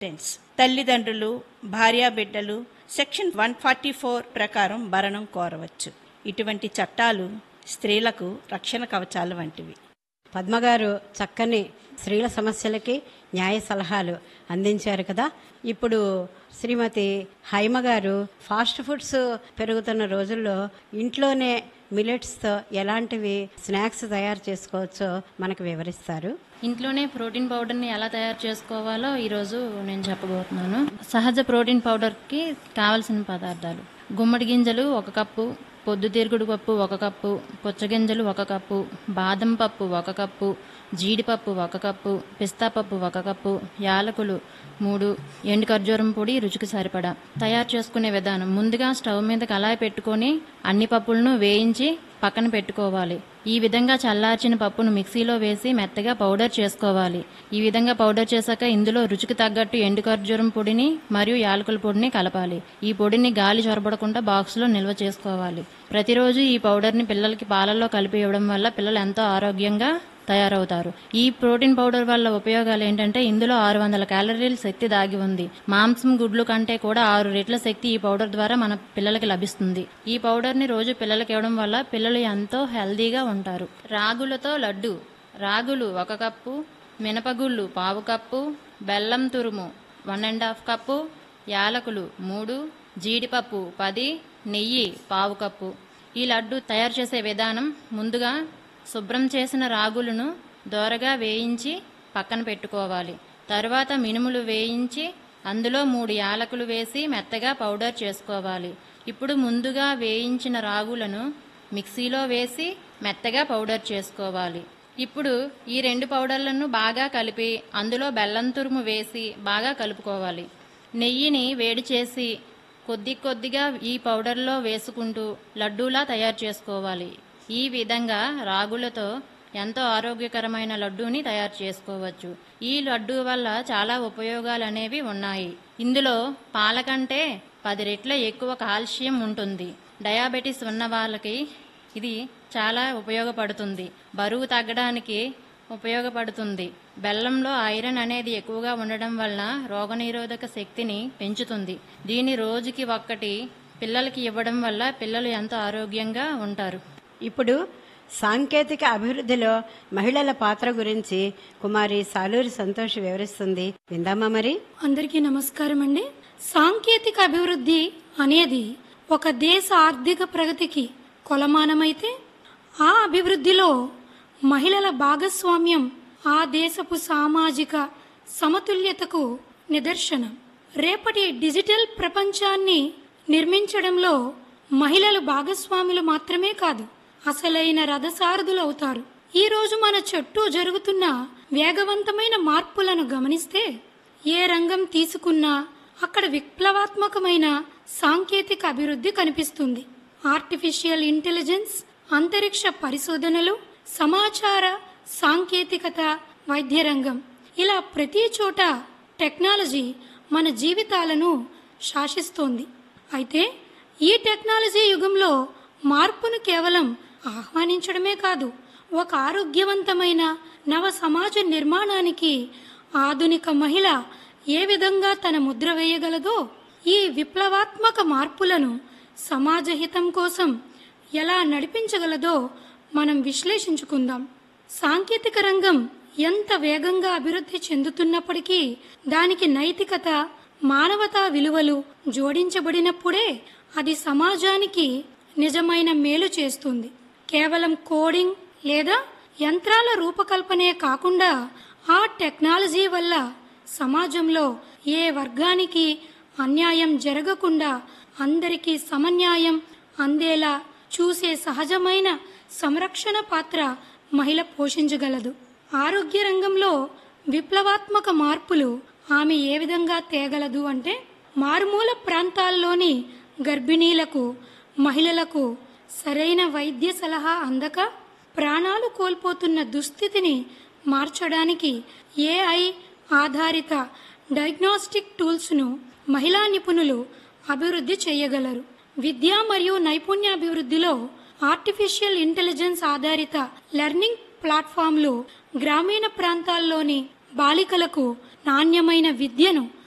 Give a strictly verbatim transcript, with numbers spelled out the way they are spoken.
Tense తల్లిదండ్రులు, భార్యాబిడ్డలు section one forty four ప్రకారం భరణం కోరవచ్చు. ఇటువంటి చట్టాలు స్త్రీలకు రక్షణ కవచాలు వంటివి. పద్మగారు చక్కని స్త్రీల సమస్యలకి న్యాయ సలహాలు అందించారు కదా. ఇప్పుడు శ్రీమతి హైమ గారు ఫాస్ట్ ఫుడ్స్ పెరుగుతున్న రోజుల్లో ఇంట్లోనే మిల్లెట్స్తో ఎలాంటివి స్నాక్స్ తయారు చేసుకోవచ్చో మనకు వివరిస్తారు. ఇంట్లోనే ప్రోటీన్ పౌడర్ని ఎలా తయారు చేసుకోవాలో ఈరోజు నేను చెప్పబోతున్నాను. సహజ ప్రోటీన్ పౌడర్కి కావలసిన పదార్థాలు: గుమ్మడి గింజలు ఒక కప్పు, పొద్దుతిరుగుడు పప్పు ఒక కప్పు, పుచ్చగింజలు ఒక కప్పు, బాదం పప్పు ఒక కప్పు, జీడిపప్పు ఒక కప్పు, పిస్తా పప్పు ఒక కప్పు, యాలకులు మూడు, ఎండు ఖర్జూరం పొడి రుచికి సరిపడా. తయారు చేసుకునే విధానం: ముందుగా స్టవ్ మీద కళాయి పెట్టుకొని అన్ని పప్పులను వేయించి పక్కన పెట్టుకోవాలి. ఈ విధంగా చల్లార్చిన పప్పును మిక్సీలో వేసి మెత్తగా పౌడర్ చేసుకోవాలి. ఈ విధంగా పౌడర్ చేశాక ఇందులో రుచికి తగ్గట్టు ఎండు ఖర్జూరం పొడిని మరియు యాలకుల పొడిని కలపాలి. ఈ పొడిని గాలి చొరబడకుండా బాక్స్లో నిల్వ చేసుకోవాలి. ప్రతిరోజు ఈ పౌడర్ని పిల్లలకి పాలల్లో కలిపి ఇవ్వడం వల్ల పిల్లలు ఎంతో ఆరోగ్యంగా తయారవుతారు. ఈ ప్రోటీన్ పౌడర్ వల్ల ఉపయోగాలు ఏంటంటే ఇందులో ఆరు వందల క్యాలరీల శక్తి దాగి ఉంది. మాంసం, గుడ్లు కంటే కూడా ఆరు రెట్ల శక్తి ఈ పౌడర్ ద్వారా మన పిల్లలకి లభిస్తుంది. ఈ పౌడర్ ని రోజు పిల్లలకి ఇవ్వడం వల్ల పిల్లలు ఎంతో హెల్దీగా ఉంటారు. రాగులతో లడ్డు: రాగులు ఒక కప్పు, మినపగుళ్ళు పావు కప్పు, బెల్లం తురుము వన్ అండ్ హాఫ్ కప్పు, యాలకులు మూడు, జీడిపప్పు పది, నెయ్యి పావు కప్పు. ఈ లడ్డు తయారు చేసే విధానం: ముందుగా శుభ్రం చేసిన రాగులను దోరగా వేయించి పక్కన పెట్టుకోవాలి. తరువాత మినుములు వేయించి అందులో మూడు యాలకులు వేసి మెత్తగా పౌడర్ చేసుకోవాలి. ఇప్పుడు ముందుగా వేయించిన రాగులను మిక్సీలో వేసి మెత్తగా పౌడర్ చేసుకోవాలి. ఇప్పుడు ఈ రెండు పౌడర్లను బాగా కలిపి అందులో బెల్లం తురుము వేసి బాగా కలుపుకోవాలి. నెయ్యిని వేడి చేసి కొద్ది కొద్దిగా ఈ పౌడర్లో వేసుకుంటూ లడ్డూలా తయారు చేసుకోవాలి. ఈ విధంగా రాగులతో ఎంతో ఆరోగ్యకరమైన లడ్డూని తయారు చేసుకోవచ్చు. ఈ లడ్డూ వల్ల చాలా ఉపయోగాలు అనేవి ఉన్నాయి. ఇందులో పాల కంటే పది రెట్ల ఎక్కువ కాల్షియం ఉంటుంది. డయాబెటీస్ ఉన్న వాళ్ళకి ఇది చాలా ఉపయోగపడుతుంది. బరువు తగ్గడానికి ఉపయోగపడుతుంది. బెల్లంలో ఐరన్ అనేది ఎక్కువగా ఉండడం వల్ల రోగనిరోధక శక్తిని పెంచుతుంది. దీని రోజుకి ఒక్కటి పిల్లలకి ఇవ్వడం వల్ల పిల్లలు ఎంతో ఆరోగ్యంగా ఉంటారు. ఇప్పుడు సాంకేతిక అభివృద్ధిలో మహిళల పాత్ర గురించి కుమారి సాలూరి సంతోష్ వివరిస్తుంది. విందామా మరి? అందరికీ నమస్కారం అండి. సాంకేతిక అభివృద్ధి అనేది ఒక దేశ ఆర్థిక ప్రగతికి కొలమానమైతే ఆ అభివృద్ధిలో మహిళల భాగస్వామ్యం ఆ దేశపు సామాజిక సమతుల్యతకు నిదర్శనం. రేపటి డిజిటల్ ప్రపంచాన్ని నిర్మించడంలో మహిళలు భాగస్వాములు మాత్రమే కాదు, అసలైన రథసారథులు అవుతారు. ఈ రోజు మన చుట్టూ జరుగుతున్న వేగవంతమైన మార్పులను గమనిస్తే ఏ రంగం తీసుకున్నా అక్కడ విప్లవాత్మకమైన సాంకేతిక అభివృద్ధి కనిపిస్తుంది. ఆర్టిఫిషియల్ ఇంటెలిజెన్స్, అంతరిక్ష పరిశోధనలు, సమాచార సాంకేతికత, వైద్య రంగం, ఇలా ప్రతి చోట టెక్నాలజీ మన జీవితాలను శాసిస్తోంది. అయితే ఈ టెక్నాలజీ యుగంలో మార్పును కేవలం ఆహ్వానించడమే కాదు, ఒక ఆరోగ్యవంతమైన నవ సమాజ నిర్మాణానికి ఆధునిక మహిళ ఏ విధంగా తన ముద్ర వేయగలదో, ఈ విప్లవాత్మక మార్పులను సమాజ హితం కోసం ఎలా నడిపించగలదో మనం విశ్లేషించుకుందాం. సాంకేతిక రంగం ఎంత వేగంగా అభివృద్ధి చెందుతున్నప్పటికీ దానికి నైతికత, మానవతా విలువలు జోడించబడినప్పుడే అది సమాజానికి నిజమైన మేలు చేస్తుంది. కేవలం కోడింగ్ లేదా యంత్రాల రూపకల్పనే కాకుండా ఆ టెక్నాలజీ వల్ల సమాజంలో ఏ వర్గానికి అన్యాయం జరగకుండా అందరికీ సమన్యాయం అందేలా చూసే సహజమైన సంరక్షణ పాత్ర మహిళ పోషించగలదు. ఆరోగ్య రంగంలో విప్లవాత్మక మార్పులు ఆమె ఏ విధంగా తేగలదు అంటే, మారుమూల ప్రాంతాల్లోని గర్భిణీలకు, మహిళలకు సరైన వైద్య సలహా అందక ప్రాణాలు కోల్పోతున్న దుస్థితిని మార్చడానికి ఏఐ ఆధారిత డయాగ్నోస్టిక్ టూల్స్ను మహిళా నిపుణులు అభివృద్ధి చేయగలరు. విద్య మరియు నైపుణ్యాభివృద్ధిలో ఆర్టిఫిషియల్ ఇంటెలిజెన్స్ ఆధారిత లెర్నింగ్ ప్లాట్ఫామ్లు గ్రామీణ ప్రాంతాల్లోని బాలికలకు నాణ్యమైన విద్యను